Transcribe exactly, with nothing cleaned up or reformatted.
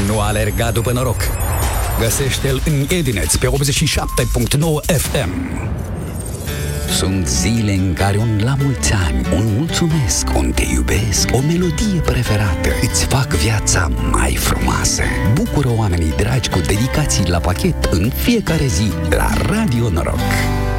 Nu alerga după noroc. Găsește-l în Edineț pe optzeci și șapte virgulă nouă F M. Sunt zile în care un la mulți ani, un mulțumesc, un te iubesc, o melodie preferată îți fac viața mai frumoasă. Bucură oamenii dragi cu dedicații la pachet în fiecare zi la Radio Noroc.